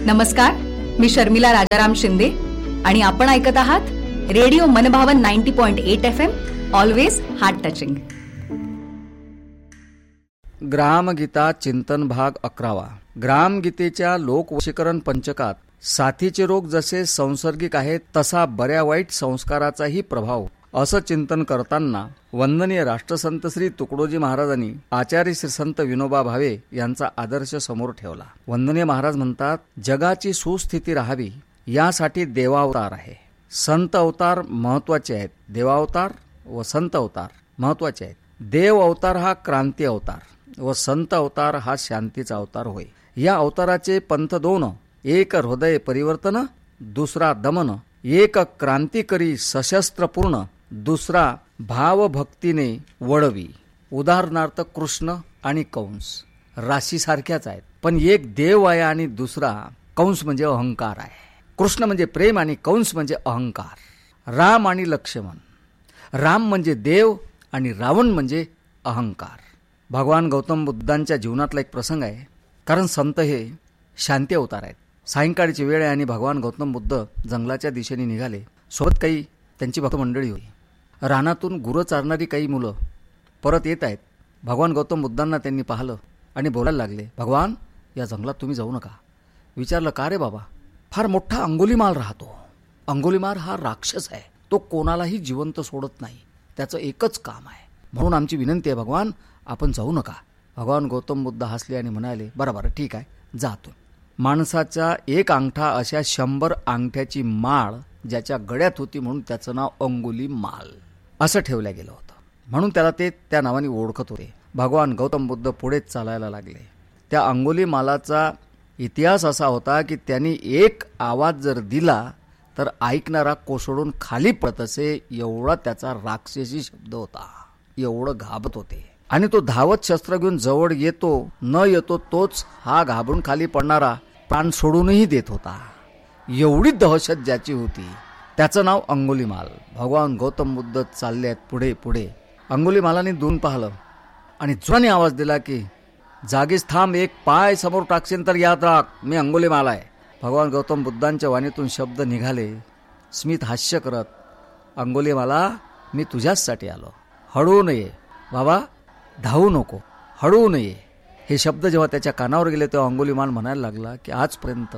नमस्कार, मी शर्मिला राजाराम शिंदे आणि आपण ऐकत आहात रेडिओ मनभावन 90.8 FM, always heart touching. Gramgeeta चिंतन भाग 11. ग्रामगीतेच्या लोकवशीकरण पंचकात साथीचे रोग जसे संसर्गिक आहेत तसा बऱ्या वाईट संस्काराचाही प्रभाव, असं चिंतन करताना वंदनीय राष्ट्रसंत श्री तुकडोजी महाराजांनी आचार्य श्री संत विनोबा भावे यांचा आदर्श समोर ठेवला. वंदनीय महाराज म्हणतात, जगाची सुस्थिती राहावी यासाठी देवावतार आहे. संत अवतार महत्वाचे आहेत, देवावतार व संत अवतार महत्वाचे आहेत. देव अवतार हा क्रांती अवतार व संत अवतार हा शांतीचा अवतार होय. या अवताराचे पंथ दोन, एक हृदय परिवर्तन, दुसरा दमन. एक क्रांतिकरी सशस्त्र पूर्ण, दुसरा भावभक्तीने वळवी. उदाहरणार्थ कृष्ण आणि कंस राशी सारख्याच आहेत, पण एक देव आहे आणि दुसरा कंस म्हणजे अहंकार आहे. कृष्ण म्हणजे प्रेम आणि कंस म्हणजे अहंकार. राम आणि लक्ष्मण, राम म्हणजे देव आणि रावण म्हणजे अहंकार. भगवान गौतम बुद्धांच्या जीवनातला एक प्रसंग आहे, कारण संत हे शांती अवतार आहेत. सायंकाळची वेळ आहे आणि भगवान गौतम बुद्ध जंगलाच्या दिशेने निघाले. सोबत काही त्यांची भक्त मंडळी होती. रानातून गुरं चारणारी काही मुलं परत येत आहेत. भगवान गौतम बुद्धांना त्यांनी पाहिलं आणि बोलायला लागले, भगवान, या जंगलात तुम्ही जाऊ नका. विचारलं, का रे बाबा? फार मोठा अंगुलीमाल राहतो. अंगुलीमाल हा राक्षस आहे, तो कोणालाही जिवंत सोडत नाही, त्याचं एकच काम आहे. म्हणून आमची विनंती आहे भगवान, आपण जाऊ नका. भगवान गौतम बुद्ध हसले आणि म्हणाले, बरं ठीक आहे, जातो. माणसाचा एक अंगठा अशा 100 अंगठ्याची माळ ज्याच्या गळ्यात होती म्हणून त्याचं नाव अंगुलीमाल असं ठेवलं गेलं होतं. म्हणून त्याला ते त्या नावाने ओळखत होते. भगवान गौतम बुद्ध पुढेच चालायला लागले. त्या अंगुलीमालाचा इतिहास असा होता की त्यांनी एक आवाज जर दिला तर ऐकणारा कोसळून खाली पडत असे, एवढा त्याचा राक्षसी शब्द होता. एवढं घाबरत होते. आणि तो धावत शस्त्र घेऊन जवळ येतो न येतो तोच हा घाबरून खाली पडणारा प्राण सोडूनही देत होता. एवढी दहशत ज्याची होती, त्याचं नाव अंगुलीमाल. भगवान गौतम बुद्ध चालले आहेत पुढे पुढे. अंगुलीमालाने दून पाहिलं आणि जोराने आवाज दिला की जागीच थांब, एक पाय समोर टाकशील तर याद राख, मी अंगुलीमाल आहे. भगवान गौतम बुद्धांच्या वाणीतून शब्द निघाले स्मित हास्य करत, अंगुलीमाला, मी तुझ्याचसाठी आलो. हळू नये बाबा, धावू नको, हळू नये. हे शब्द जेव्हा त्याच्या कानावर गेले तेव्हा अंगुलीमाल म्हणायला लागला की आजपर्यंत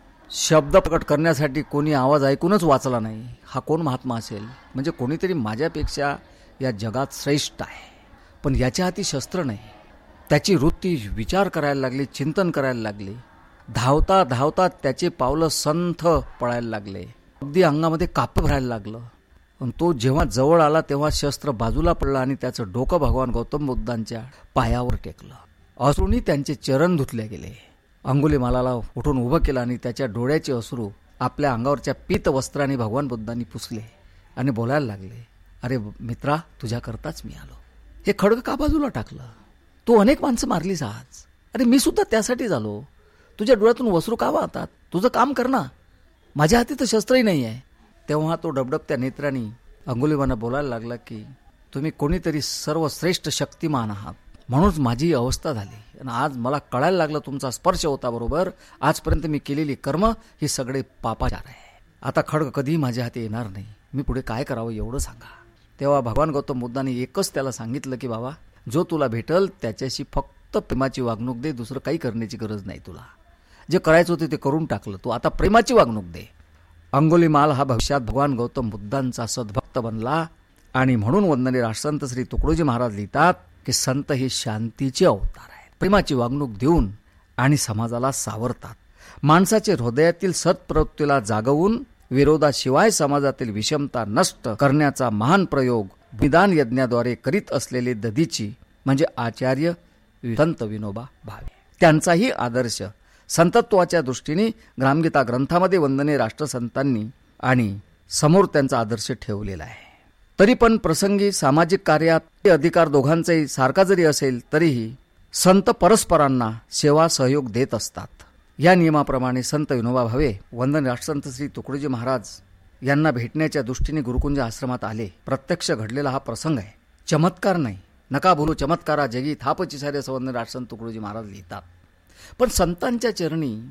शब्द प्रकट करण्यासाठी कोणी आवाज ऐकूनच वाचला नाही. हा कोण महात्मा असेल? म्हणजे कोणीतरी माझ्यापेक्षा या जगात श्रेष्ठ आहे, पण याच्या हाती शस्त्र नाही. त्याची वृत्ती विचार करायला लागली, चिंतन करायला लागली. धावता धावता त्याचे पावलं संथ पळायला लागले. अगदी अंगामध्ये काप भरायला लागलं. पण तो जेव्हा जवळ आला तेव्हा शस्त्र बाजूला पडलं आणि त्याचं डोकं भगवान गौतम बुद्धांच्या पायावर टेकलं. अश्रूंनी त्यांचे चरण धुतले गेले. अंगुलीमालाला उठून उभं केलं आणि त्याच्या डोळ्याचे अश्रू आपल्या अंगावरच्या पीत वस्त्राने भगवान बुद्धांनी पुसले आणि बोलायला लागले, अरे मित्रा, तुझ्याकरताच मी आलो. हे खडग का बाजूला टाकलं? तू अनेक माणसं मारलीस आज. अरे मी सुद्धा त्यासाठीच आलो. तुझ्या डोळ्यातून वस्रू का वाहतात? तुझं काम कर ना. माझ्या हाती तर शस्त्रही नाही आहे. तेव्हा तो डबडबत्या नेत्रांनी अंगुलीमाला बोलायला लागला की तुम्ही कोणीतरी सर्वश्रेष्ठ शक्तिमान आहात, म्हणूनच माझी अवस्था झाली. आणि आज मला कळायला लागलं तुमचा स्पर्श होता बरोबर. आजपर्यंत मी केलेली कर्म ही सगळे पापाचार आहे. आता खडग कधीही माझ्या हाती येणार नाही. मी पुढे काय करावं एवढं सांगा. तेव्हा भगवान गौतम बुद्धांनी एकच त्याला सांगितलं की बाबा, जो तुला भेटल त्याच्याशी फक्त प्रेमाची वागणूक दे, दुसरं काही करण्याची गरज नाही. तुला जे करायचं होते ते करून टाकलं, तू आता प्रेमाची वागणूक दे. अंगुलीमाल हा भविष्यात भगवान गौतम बुद्धांचा सद्भक्त बनला. आणि म्हणून वंदनीय राष्ट्रसंत श्री तुकडोजी महाराज लिहितात की संत हे शांतीचे अवतार आहेत. प्रेमाची वागणूक देऊन आणि समाजाला सावरतात. माणसाचे हृदयातील सत्प्रवृत्तीला जागवून विरोधाशिवाय समाजातील विषमता नष्ट करण्याचा महान प्रयोग विधान यज्ञाद्वारे करीत असलेले दधीची म्हणजे आचार्य संत विनोबा भावे. त्यांचाही आदर्श संतत्वाच्या दृष्टीने ग्रामगीता ग्रंथामध्ये वंदनीय राष्ट्रसंतांनी आणि समोर त्यांचा आदर्श ठेवलेला आहे. तरी पण प्रसंगी सामाजिक कार्यात अधिकार दोघांचाही सारखा जरी असेल तरीही संत परस्परांना सेवा सहयोग देत असतात. या नियमाप्रमाणे संत विनोबा भावे वंदनीय राष्ट्रसंत श्री तुकडोजी महाराज यांना भेटण्याच्या दृष्टीने गुरुकुंज आश्रमात आले. प्रत्यक्ष घडलेला हा प्रसंग आहे, चमत्कार नाही. नका बोलू चमत्कारा जगी थापची सारे वंदनीय राष्ट्रसंत तुकडोजी महाराज लिहितात. पण संतांच्या चरणी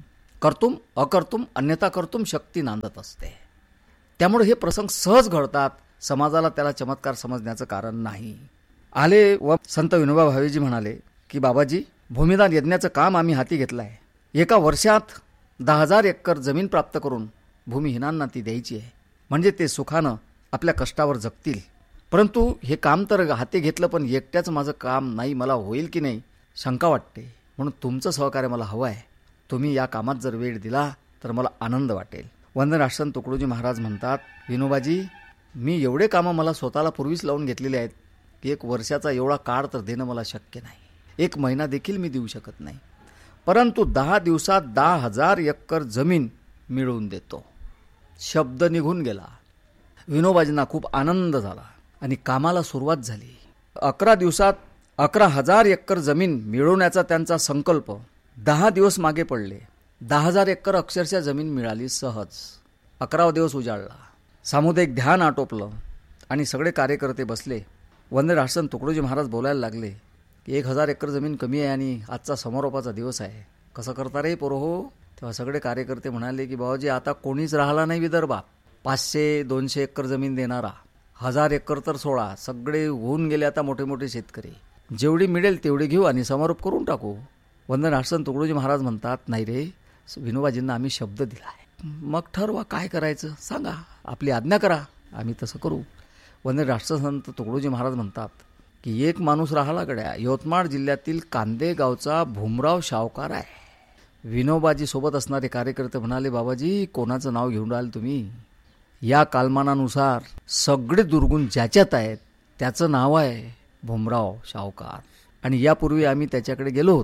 कर्तुम अकर्तुम अन्यथा कर्तुम शक्ती नांदत असते. त्यामुळे हे प्रसंग सहज घडतात. समाजाला त्याला चमत्कार समजण्याचं कारण नाही. आले व संत विनोबा भावेजी म्हणाले की बाबाजी, भूमिदान यज्ञाचं काम आम्ही हाती घेतलं आहे. एका वर्षात 10,000 एकर जमीन प्राप्त करून भूमिहीनांना ती द्यायची आहे, म्हणजे ते सुखानं आपल्या कष्टावर जगतील. परंतु हे काम तर हाती घेतलं, पण एकट्याचं माझं काम नाही, मला होईल की नाही शंका वाटते. म्हणून तुमचं सहकार्य मला हवं आहे. तुम्ही या कामात जर वेळ दिला तर मला आनंद वाटेल. वंदन राष्ट्रसंत तुकडोजी महाराज म्हणतात, विनोबाजी, मी एवढे कामं मला स्वतःला पूर्वीच लावून घेतलेले आहेत की 1 वर्षाचा एवढा काळ तर देणं मला शक्य नाही. 1 महिना देखील मी देऊ शकत नाही. परंतु 10 दिवसात 10,000 एकर जमीन मिळवून देतो. शब्द निघून गेला. विनोबाजींना खूप आनंद झाला आणि कामाला सुरुवात झाली. 11 दिवसात 11,000 एकर जमीन मिळवण्याचा त्यांचा संकल्प 10 दिवस मागे पडले. 10,000 एकर अक्षरशः जमीन मिळाली सहज. 11वा दिवस उजाडला. सामुदायिक ध्यान आटोपलं आणि सगळे कार्यकर्ते बसले. वंदन राष्ट्रसंत तुकडोजी महाराज बोलायला लागले की 1,000 एकर जमीन कमी आहे आणि आजचा समारोपाचा दिवस आहे, कसं करता रे पोरो हो. तेव्हा सगळे कार्यकर्ते म्हणाले की बाबाजी, आता कोणीच राहिला नाही विदर्भात. 500-200 एकर जमीन देणारा, 1,000 एकर तर सोडा, सगळे होऊन गेले आता मोठे मोठे शेतकरी. जेवढी मिळेल तेवढी घेऊ आणि समारोप करून टाकू. वंदन राष्ट्रसंत तुकडोजी महाराज म्हणतात, नाही रे विनोबाजींना आम्ही शब्द दिला आहे. मग ठरवा काय करायचं, सांगा, आपली आज्ञा करा, आम्ही तसं करू. वंदन राष्ट्रसंत तुकडोजी महाराज म्हणतात की एक माणूस राहिला गड्या, यवतमाळ जिल्ह्यातील कांदे गावचा भूमराव शावकार आहे. विनोबाजी सोबत असणारे कार्यकर्ते म्हणाले, बाबाजी कोणाचं नाव घेऊन राहिले तुम्ही? या कालमानानुसार सगळे दुर्गुण ज्याच्यात आहेत त्याचं नाव आहे भूमराव शावकार. आणि यापूर्वी आम्ही त्याच्याकडे गेलो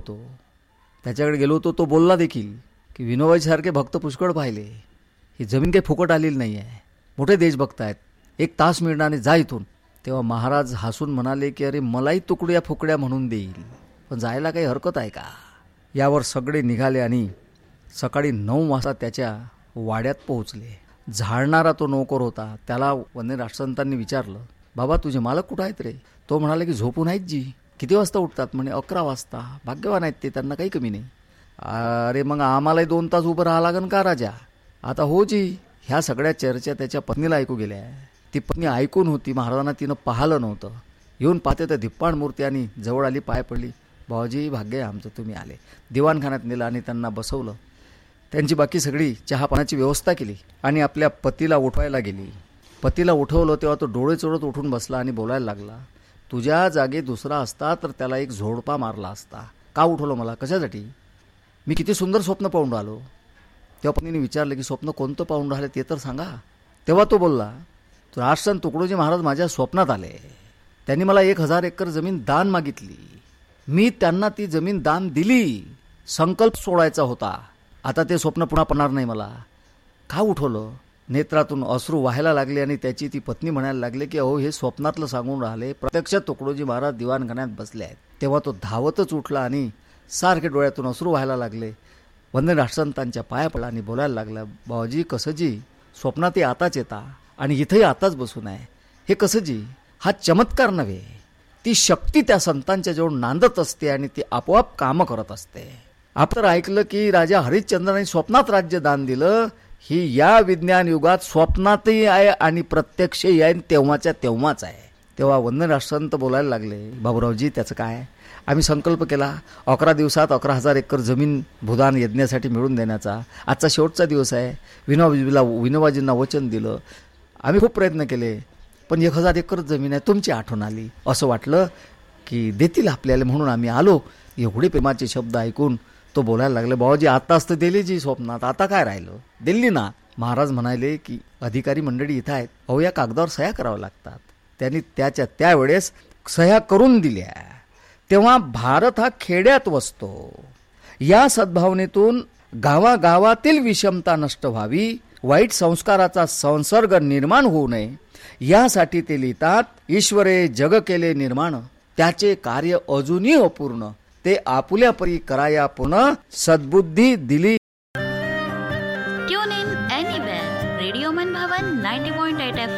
होतो. तो बोलला देखील की विनोबाजीसारखे भक्त पुष्कळ पाहिले. ही जमीन काही फुकट आलेली नाही आहे. मोठे देशभक्त आहेत. 1 तास मिळणार जा इथून. तेव्हा महाराज हसून म्हणाले की अरे मलाही तुकड्या फुकड्या म्हणून देईल, पण जायला काही हरकत आहे का? यावर सगळे निघाले आणि सकाळी 9 वाजता त्याच्या वाड्यात पोहोचले. झाडणारा तो नोकर होता. त्याला वंदन राष्ट्रसंतांनी विचारलं, बाबा तुझे मालक कुठं आहेत रे? तो म्हणाले की झोपून आहेत जी. किती वाजता उठतात? म्हणे 11 वाजता. भाग्यवान आहेत ते, त्यांना काही कमी नाही. अरे मग आम्हालाही 2 तास उभं राहा लागन का राजा? आता हो जी. ह्या सगळ्या चर्चा त्याच्या पत्नीला ऐकू गेल्या. ती पत्नी ऐकून होती, महाराजांना तिनं पाहिलं नव्हतं. येऊन पाहते तर धिप्पाड मूर्ती आणि जवळ आली, पाय पडली. भाऊजी भाग्य आहे आमचं, तुम्ही आले. दिवाणखान्यात नेलं आणि त्यांना बसवलं. त्यांची बाकी सगळी चहापाण्याची व्यवस्था केली आणि आपल्या पतीला उठवायला गेली. पतीला उठवलं तेव्हा तो डोळे चोळत उठून बसला आणि बोलायला लागला, तुझ्या जागी दुसरा असता तर त्याला एक झोडपा मारला असता. का उठवलं मला? कशासाठी? मी किती सुंदर स्वप्न पाहून राहिलो. तेव्हा पत्नीने विचारलं की स्वप्न कोणतं पाहून राहिले ते तर सांगा. तेव्हा तो बोलला, राष्ट्रसंत तुकडोजी महाराज माझ्या स्वप्नात आले. त्यांनी मला 1,000 एकर जमीन दान मागितली. मी त्यांना ती जमीन दान दिली. संकल्प सोडायचा होता. आता ते स्वप्न पुन्हा पडणार नाही मला. का उठवलं? नेत्रातून अश्रू व्हायला लागले आणि त्याची ती पत्नी म्हणायला लागले की अहो हे स्वप्नातलं सांगून राहिले, प्रत्यक्षात तुकडोजी महाराज दिवाणखान्यात बसले आहेत. तेव्हा तो धावतच उठला आणि सारखे डोळ्यातून अश्रू व्हायला लागले. वंदन राष्ट्रसंतांच्या पाया पडला आणि बोलायला लागला, बाबाजी कसं जी? स्वप्नातही आताच येता आणि इथंही आताच बसून आहे. हे कसं जी? हा चमत्कार नव्हे, ती शक्ती त्या संतांच्या जवळ नांदत असते आणि ती आपोआप कामं करत असते. आपण ऐकलं की राजा हरिश्चंद्राने स्वप्नात राज्य दान दिलं. ही या विज्ञान युगात स्वप्नातही आहे आणि प्रत्यक्षही आहे, तेव्हाच्या तेव्हाच आहे. तेव्हा वंदन राष्ट्रसंत बोलायला लागले, बाबूरावजी त्याचं काय? आम्ही संकल्प केला 11 दिवसात 11,000 एकर जमीन भूदान यज्ञासाठी मिळवून देण्याचा. आजचा शेवटचा दिवस आहे. विनोबाजींना वचन दिलं. आम्ही खूप प्रयत्न केले, पण 1,000 एकर जमीन आहे. तुमची आठवण आली. असं वाटलं की देतील आपल्याला म्हणून आम्ही आलो. एवढे प्रेमाचे शब्द ऐकून तो बोलायला लागले, बाबाजी आताच तर दिली जी स्वप्नात, आता काय राहिलं? दिल्ली ना. महाराज म्हणाले की अधिकारी मंडळी इथं आहेत, अहो या कागदावर सह्या कराव्या लागतात. त्यांनी त्यावेळेस सह्या करून दिल्या. तेव्हा भारत हा खेड्यात वसतो. या सद्भावनेतून गावागावातील विषमता नष्ट व्हावी, वाईट संस्काराचा संसर्ग निर्माण होऊ नये, यासाठी ते लिहितात, ईश्वरे जग केले निर्माण, त्याचे कार्य अजूनही अपूर्ण, ते आपुल्या परी कराया पूर्ण, सद्बुद्धी दिली